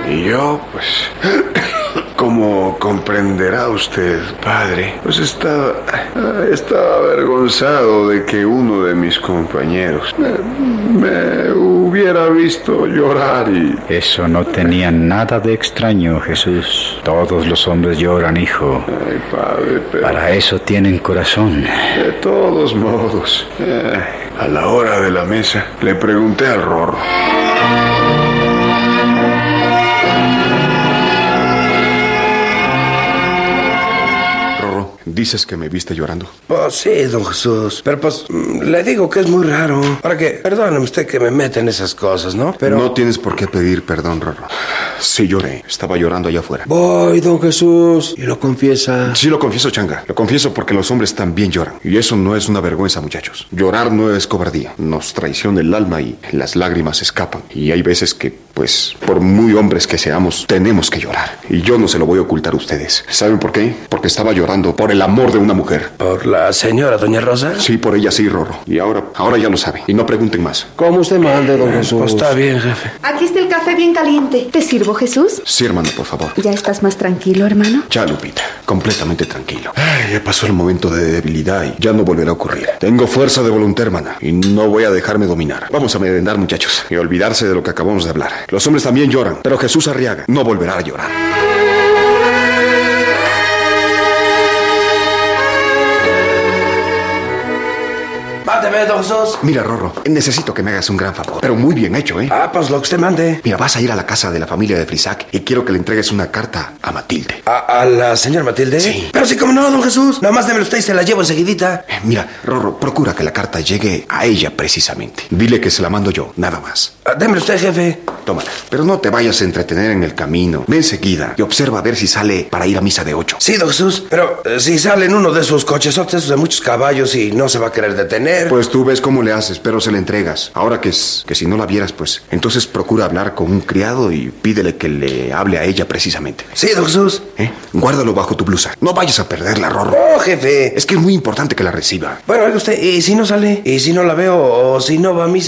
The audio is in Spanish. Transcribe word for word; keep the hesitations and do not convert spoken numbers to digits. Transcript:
Y yo, pues, como comprenderá usted, padre, pues estaba, estaba avergonzado de que uno de mis compañeros me, me hubiera visto llorar y... Eso no tenía nada de extraño, Jesús. Todos los hombres lloran, hijo. Ay, padre, pero... Para eso tienen corazón. De todos modos, eh, a la hora de la mesa, le pregunté al Rorro. ¿Dices que me viste llorando? Pues sí, don Jesús. Pero pues le digo que es muy raro. Para que, perdóneme usted que me meta en esas cosas, ¿no? Pero... No tienes por qué pedir perdón, Rorro. Sí lloré. Estaba llorando allá afuera. Voy, don Jesús. ¿Y lo confiesa? Sí lo confieso, Changa. Lo confieso porque los hombres también lloran. Y eso no es una vergüenza, muchachos. Llorar no es cobardía. Nos traiciona el alma y las lágrimas escapan. Y hay veces que, pues, por muy hombres que seamos, tenemos que llorar. Y yo no se lo voy a ocultar a ustedes. ¿Saben por qué? Porque estaba llorando por el amor de una mujer. ¿Por la señora doña Rosa? Sí, por ella sí, Rorro. Y ahora, ahora ya lo sabe. Y no pregunten más. Como usted mande, don Jesús. Pues está bien, jefe. Aquí está el café bien caliente. ¿Te sirvo, Jesús? Sí, hermano, por favor. ¿Ya estás más tranquilo, hermano? Ya, Lupita. Completamente tranquilo. Ay, ya pasó el momento de debilidad y ya no volverá a ocurrir. Tengo fuerza de voluntad, hermana. Y no voy a dejarme dominar. Vamos a merendar, muchachos. Y olvidarse de lo que acabamos de hablar. Los hombres también lloran. Pero Jesús Arriaga no volverá a llorar. Mándeme, don Jesús. Mira, Rorro, necesito que me hagas un gran favor. Pero muy bien hecho, ¿eh? Ah, pues lo que usted mande. Mira, vas a ir a la casa de la familia de Frisac y quiero que le entregues una carta a Matilde. ¿A, a la señora Matilde? Sí. Pero sí, como no, don Jesús. Nada más démelo usted y se la llevo enseguidita. Eh, mira, Rorro, procura que la carta llegue a ella precisamente. Dile que se la mando yo, nada más. Ah, démelo usted, jefe. Tómala. Pero no te vayas a entretener en el camino. Ve enseguida y observa a ver si sale para ir a misa de ocho. Sí, don Jesús. Pero eh, si sale en uno de esos cochesotes esos de muchos caballos y no se va a querer detener. Pues tú ves cómo le haces, pero se la entregas. Ahora que, es, que si no la vieras, pues entonces procura hablar con un criado y pídele que le hable a ella precisamente. Sí, don Jesús. ¿Eh? Guárdalo bajo tu blusa. No vayas a perderla, Rorro. Oh, jefe. Es que es muy importante que la reciba. Bueno, oiga usted, ¿y si no sale? ¿Y si no la veo o si no va a misa?